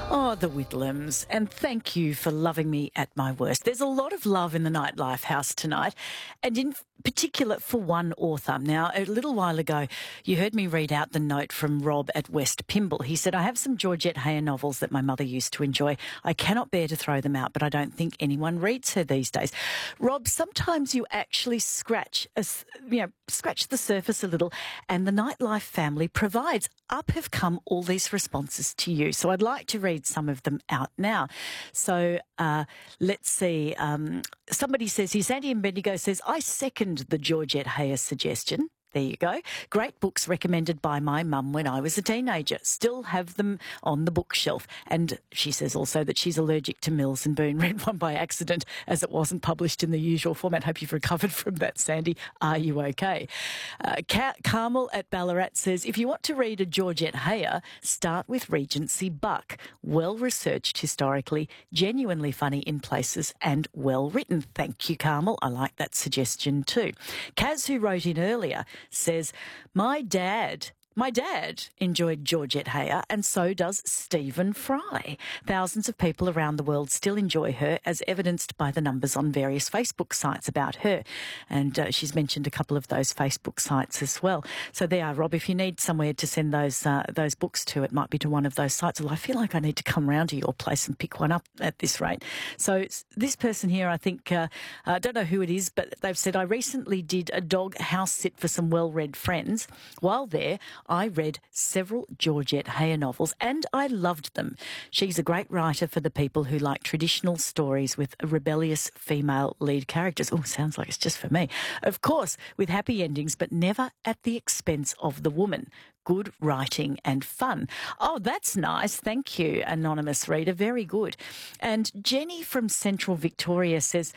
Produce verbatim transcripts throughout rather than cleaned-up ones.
Oh, the Whitlams, and thank you for loving me at my worst. There's a lot of love in the Nightlife House tonight, and in particular for one author. Now, a little while ago, you heard me read out the note from Rob at West Pymble. He said, I have some Georgette Heyer novels that my mother used to enjoy. I cannot bear to throw them out, but I don't think anyone reads her these days. Rob, sometimes you actually scratch, a, you know, scratch the surface a little, and the Nightlife family provides. Up have come all these responses to you. So I'd like to read some of them out now. So uh, let's see. Um, somebody says here, Sandy and Bendigo says, I second the Georgette Heyer suggestion. There you go. Great books recommended by my mum when I was a teenager. Still have them on the bookshelf. And she says also that she's allergic to Mills and Boon. Read one by accident as it wasn't published in the usual format. Hope you've recovered from that, Sandy. Are you okay? Uh, Car- Carmel at Ballarat says, if you want to read a Georgette Heyer, start with Regency Buck. Well-researched historically, genuinely funny in places and well-written. Thank you, Carmel. I like that suggestion too. Kaz, who wrote in earlier, says, my dad... My dad enjoyed Georgette Heyer, and so does Stephen Fry. Thousands of people around the world still enjoy her, as evidenced by the numbers on various Facebook sites about her. And uh, she's mentioned a couple of those Facebook sites as well. So there, Rob, if you need somewhere to send those uh, those books to, it might be to one of those sites. Well, I feel like I need to come round to your place and pick one up at this rate. So this person here, I think, uh, I don't know who it is, but they've said, I recently did a dog house sit for some well-read friends. While there, I read several Georgette Heyer novels and I loved them. She's a great writer for the people who like traditional stories with rebellious female lead characters. Oh, sounds like it's just for me. Of course, with happy endings, but never at the expense of the woman. Good writing and fun. Oh, that's nice. Thank you, anonymous reader. Very good. And Jenny from Central Victoria says,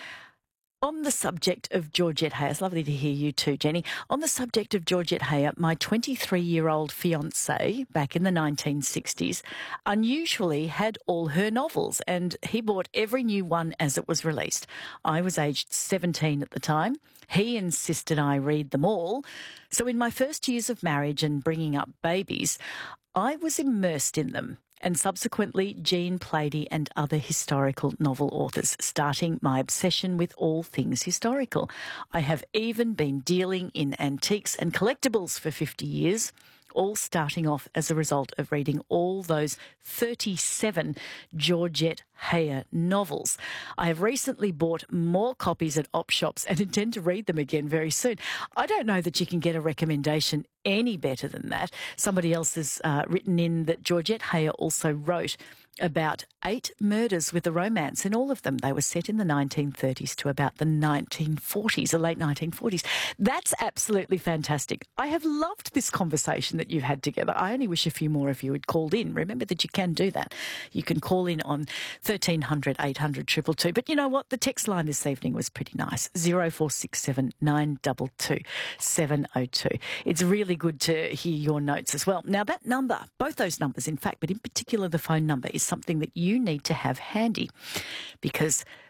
on the subject of Georgette Heyer, it's lovely to hear you too, Jenny. On the subject of Georgette Heyer, my twenty-three-year-old fiancé back in the nineteen sixties unusually had all her novels, and he bought every new one as it was released. I was aged seventeen at the time. He insisted I read them all. So in my first years of marriage and bringing up babies, I was immersed in them, and subsequently Jean Plaidy and other historical novel authors, starting my obsession with all things historical. I have even been dealing in antiques and collectibles for fifty years, all starting off as a result of reading all those thirty-seven Georgette Heyer novels. I have recently bought more copies at op shops and intend to read them again very soon. I don't know that you can get a recommendation any better than that. Somebody else has uh, written in that Georgette Heyer also wrote about eight murders with a romance. In all of them, they were set in the nineteen thirties to about the nineteen forties, the late nineteen forties. That's absolutely fantastic. I have loved this conversation that you've had together. I only wish a few more of you had called in. Remember that you can do that. You can call in on thirteen hundred, eight hundred, two two two. But you know what? The text line this evening was pretty nice. zero four six seven, nine two two, seven zero two. It's really good to hear your notes as well. Now, that number, both those numbers, in fact, but in particular the phone number, is something that you need to have handy, because